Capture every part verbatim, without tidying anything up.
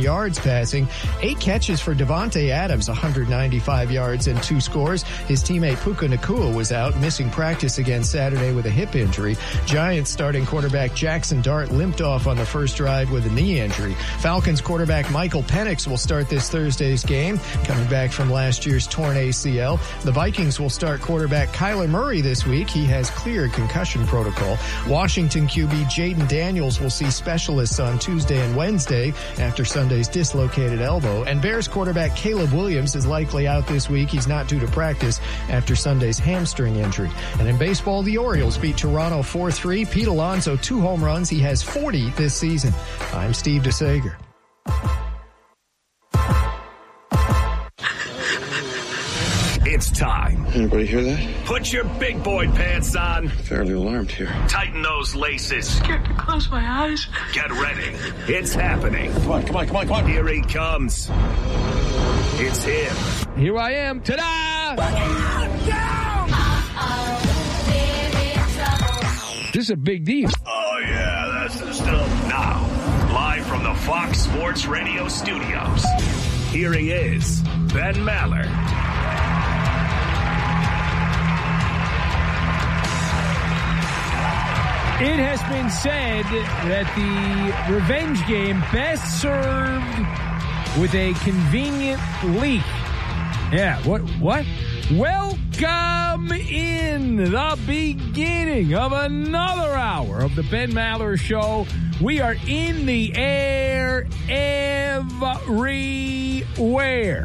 yards passing. Eight catches for Devontae Adams, one hundred ninety-five yards and two scores. His teammate Puka Nacua was out, missing practice again Saturday with a hip injury. Giants starting quarterback Jackson Dart limped off on the first drive with a knee injury. Falcons quarterback Michael Penix will start this Thursday's game, coming back from last year's torn A C L. The Vikings will start quarterback Kyler Murray this week. He has cleared concussion protocol. Washington Q B Jaden Daniels will see specialists on Tuesday and Wednesday after Sunday's dislocated elbow. And Bears quarterback Caleb Williams is likely out this week. He's not due to practice after Sunday's hamstring injury. And in baseball, the Orioles beat Toronto four three. Pete Alonso, two home runs. He has forty this season. I'm Steve DeSager. It's time. Anybody hear that? Put your big boy pants on. Fairly alarmed here. Tighten those laces. Scared to close my eyes. Get ready. It's happening. Come on, come on, come on, come on. Here he comes. It's him. Here I am. Ta-da! This is a big deal. Oh, yeah, that's the stuff. Now, live from the Fox Sports Radio studios, here he is, Ben Maller. It has been said that the revenge game best served with a convenient leak. Yeah, what? What? Welcome in the beginning of another hour of the Ben Maller Show. We are in the air everywhere.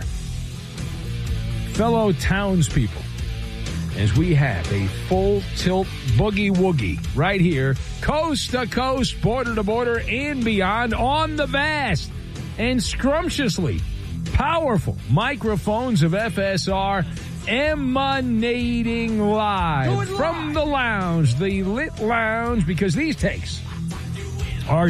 Fellow townspeople, as we have a full tilt boogie woogie right here, coast to coast, border to border, and beyond on the vast and scrumptiously powerful microphones of F S R, emanating live from the lounge, the lit lounge, because these takes are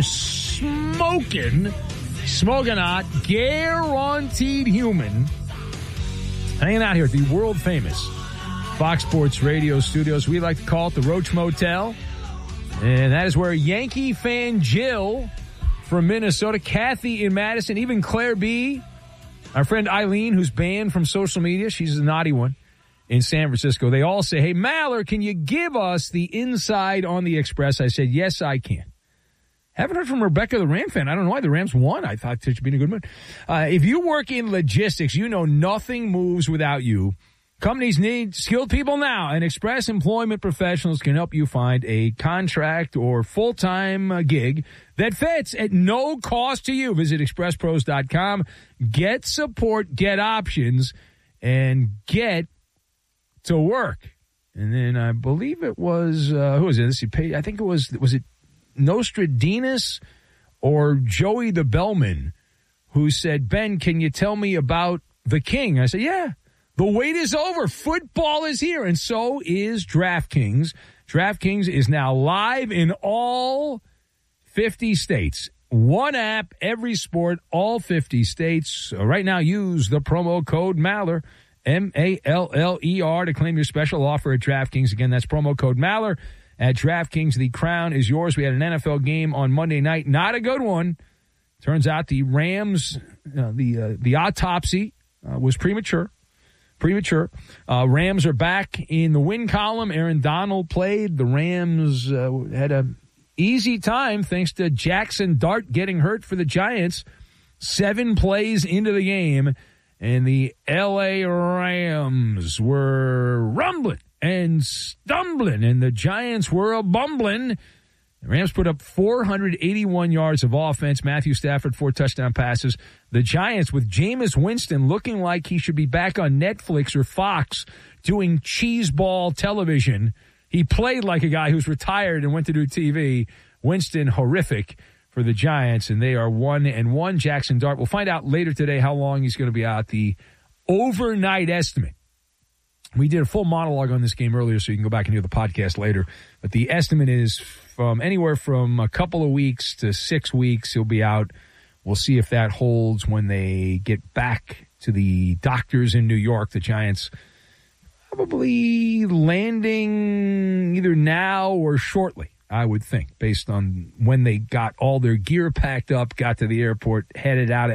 smoking, smoking hot, guaranteed human, hanging out here at the world famous Fox Sports Radio studios. We like to call it the Roach Motel. And that is where Yankee fan Jill from Minnesota, Kathy in Madison, even Claire B., our friend Eileen, who's banned from social media, she's a naughty one, in San Francisco. They all say, hey, Maller, can you give us the inside on the Express? I said, yes, I can. Haven't heard from Rebecca, the Ram fan. I don't know why the Rams won. I thought she'd be in a good mood. Uh, if you work in logistics, you know nothing moves without you. Companies need skilled people now, and Express Employment Professionals can help you find a contract or full-time uh, gig that fits at no cost to you. Visit express pros dot com. Get support, get options, and get to work. And then I believe it was, uh, who was it? Let's see, I think it was, was it Nostradamus or Joey the Bellman who said, Ben, can you tell me about the King? I said, yeah. The wait is over. Football is here, and so is DraftKings. DraftKings is now live in all fifty states. One app, every sport, all fifty states. So right now, use the promo code Maller, M A L L E R, to claim your special offer at DraftKings. Again, that's promo code Maller at DraftKings. The crown is yours. We had an N F L game on Monday night. Not a good one. Turns out the Rams, uh, the uh, the autopsy uh, was premature. Premature. Uh, Rams are back in the win column. Aaron Donald played. The Rams uh, had an easy time thanks to Jackson Dart getting hurt for the Giants. Seven plays into the game, and the L A Rams were rumbling and stumbling, and the Giants were a bumbling. The Rams put up four hundred eighty-one yards of offense. Matthew Stafford, four touchdown passes. The Giants, with Jameis Winston looking like he should be back on Netflix or Fox doing cheeseball television. He played like a guy who's retired and went to do T V. Winston, horrific for the Giants, and they are one and one. Jackson Dart, we'll find out later today how long he's going to be out. The overnight estimate. We did a full monologue on this game earlier, so you can go back and hear the podcast later. But the estimate is from anywhere from a couple of weeks to six weeks, he'll be out. We'll see if that holds when they get back to the doctors in New York. The Giants probably landing either now or shortly, I would think, based on when they got all their gear packed up, got to the airport, headed out